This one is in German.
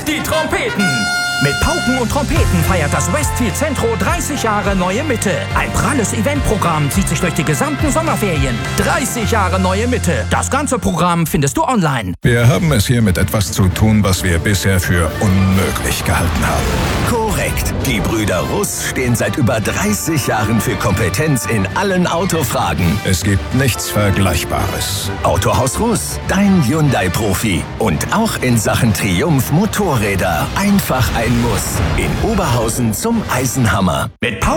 die Trompeten. Mit Pauken und Trompeten feiert das Westfield Centro 30 Jahre Neue Mitte. Ein pralles Eventprogramm zieht sich durch die gesamten Sommerferien. 30 Jahre Neue Mitte. Das ganze Programm findest du online. Wir haben es hier mit etwas zu tun, was wir bisher für unmöglich gehalten haben. Korrekt. Die Brüder Russ stehen seit über 30 Jahren für Kompetenz in allen Autofragen. Es gibt nichts Vergleichbares. Autohaus Russ, dein Hyundai-Profi. Und auch in Sachen Triumph Motorräder. Einfach ein Muss. In Oberhausen zum Eisenhammer. Mit